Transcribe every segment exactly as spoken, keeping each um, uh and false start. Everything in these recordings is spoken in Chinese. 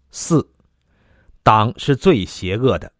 四，党是最邪恶的。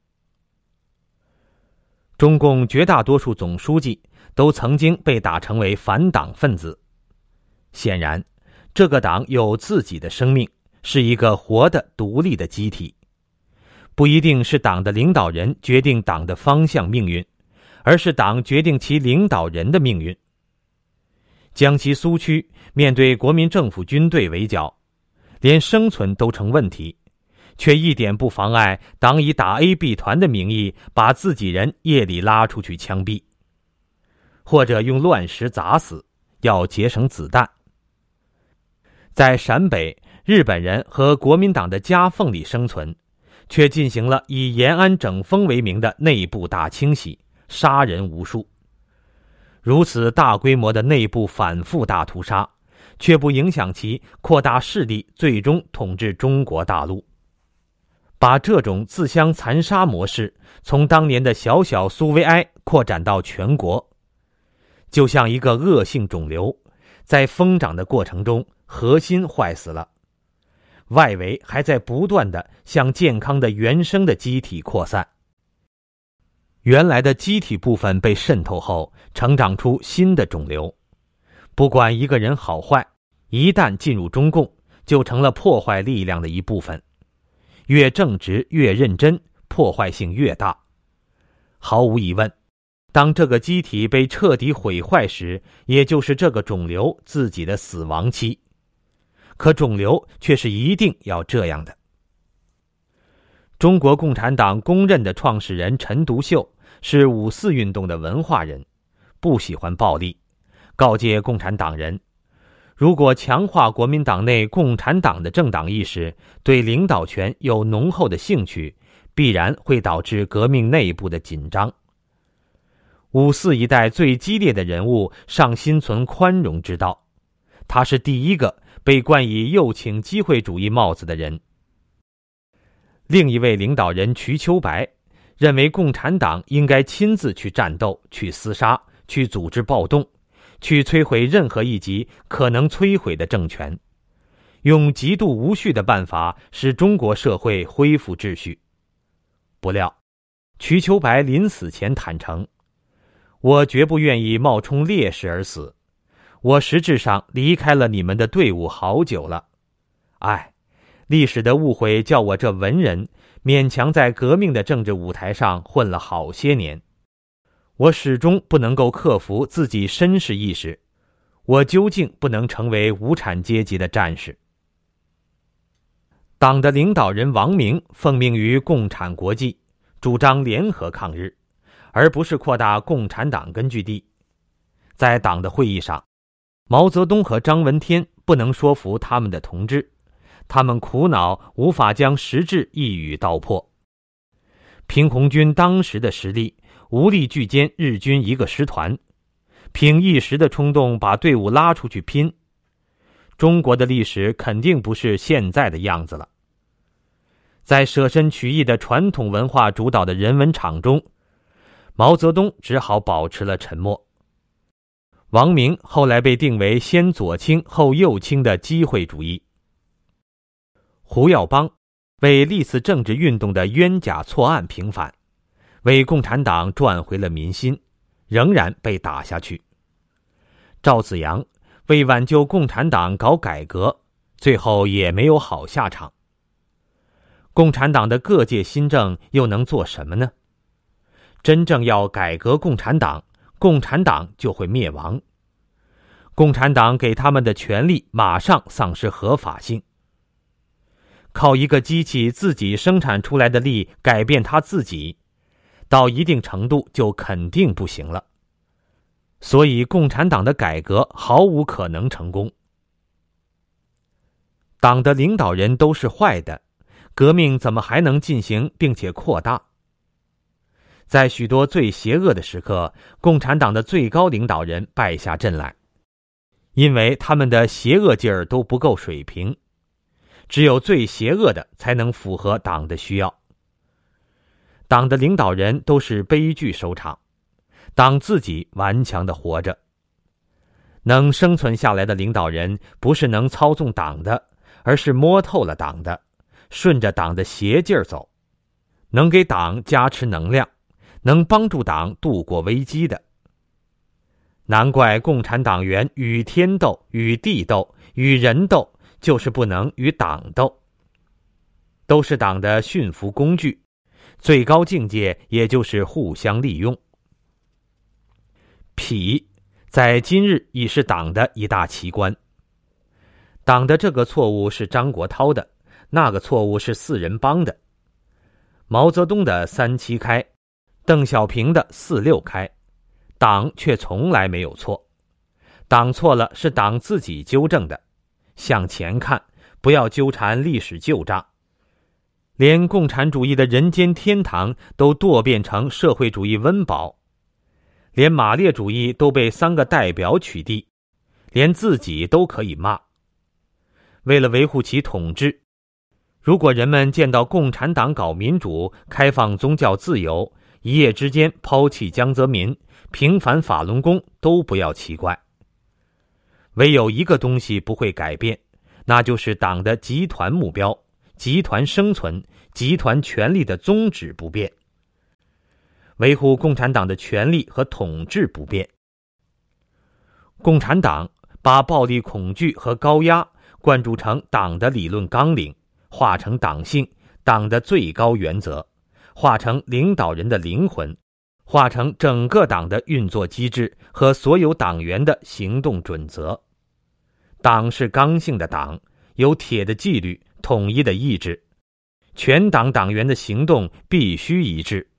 中共绝大多数总书记都曾经被打成为反党分子。显然，这个党有自己的生命，是一个活的独立的机体。不一定是党的领导人决定党的方向命运，而是党决定其领导人的命运。江西苏区面对国民政府军队围剿，连生存都成问题，却一点不妨碍党以打 A B 团的名义把自己人夜里拉出去枪毙，或者用乱石砸死，要节省子弹。在陕北，日本人和国民党的夹缝里生存，却进行了以延安整风为名的内部大清洗，杀人无数。如此大规模的内部反复大屠杀，却不影响其扩大势力，最终统治中国大陆。把这种自相残杀模式从当年的小小苏维埃扩展到全国，就像一个恶性肿瘤，在疯长的过程中核心坏死了，外围还在不断地向健康的原生的机体扩散。原来的机体部分被渗透后，成长出新的肿瘤。不管一个人好坏，一旦进入中共，就成了破坏力量的一部分。越正直越认真，破坏性越大。毫无疑问，当这个机体被彻底毁坏时，也就是这个肿瘤自己的死亡期。可肿瘤却是一定要这样的。中国共产党公认的创始人陈独秀是五四运动的文化人，不喜欢暴力，告诫共产党人，如果强化国民党内共产党的政党意识，对领导权有浓厚的兴趣，必然会导致革命内部的紧张。五四一代最激烈的人物尚心存宽容之道，他是第一个被冠以右倾机会主义帽子的人。另一位领导人瞿秋白认为共产党应该亲自去战斗，去厮杀，去组织暴动，去摧毁任何一级可能摧毁的政权，用极度无序的办法使中国社会恢复秩序。不料瞿秋白临死前坦诚，我绝不愿意冒充烈士而死，我实质上离开了你们的队伍好久了。唉，历史的误会叫我这文人勉强在革命的政治舞台上混了好些年，我始终不能够克服自己绅士意识，我究竟不能成为无产阶级的战士。党的领导人王明奉命于共产国际，主张联合抗日，而不是扩大共产党根据地。在党的会议上，毛泽东和张闻天不能说服他们的同志，他们苦恼无法将实质一语道破。凭红军当时的实力，无力拒歼日军一个师团，凭一时的冲动把队伍拉出去拼。中国的历史肯定不是现在的样子了。在舍身取义的传统文化主导的人文场中，毛泽东只好保持了沉默。王明后来被定为先左倾后右倾的机会主义。胡耀邦为历次政治运动的冤假错案平反，为共产党赚回了民心，仍然被打下去。赵紫阳为挽救共产党搞改革，最后也没有好下场。共产党的各界新政又能做什么呢？真正要改革共产党，共产党就会灭亡。共产党给他们的权利马上丧失合法性。靠一个机器自己生产出来的力改变它自己，到一定程度就肯定不行了。所以共产党的改革毫无可能成功。党的领导人都是坏的，革命怎么还能进行并且扩大？在许多最邪恶的时刻，共产党的最高领导人败下阵来，因为他们的邪恶劲儿都不够水平，只有最邪恶的才能符合党的需要。党的领导人都是悲剧收场，党自己顽强地活着。能生存下来的领导人，不是能操纵党的，而是摸透了党的， 顺着党的邪劲儿走，能给党加持能量，能帮助党度过危机的。难怪共产党员与天斗、与地斗、与人斗，就是不能与党斗。都是党的驯服工具，最高境界也就是互相利用。痞在今日已是党的一大奇观。党的这个错误是张国焘的，那个错误是四人帮的。毛泽东的三七开，邓小平的四六开，党却从来没有错。党错了是党自己纠正的，向前看，不要纠缠历史旧账。连共产主义的人间天堂都堕变成社会主义温饱，连马列主义都被三个代表取缔，连自己都可以骂。为了维护其统治，如果人们见到共产党搞民主、开放宗教自由，一夜之间抛弃江泽民、平反法轮功，都不要奇怪。唯有一个东西不会改变，那就是党的集团目标、集团生存、集团权力的宗旨不变，维护共产党的权力和统治不变。共产党把暴力恐惧和高压灌注成党的理论纲领，化成党性、党的最高原则，化成领导人的灵魂，化成整个党的运作机制和所有党员的行动准则。党是刚性的党，有铁的纪律、统一的意志，全党党员的行动必须一致。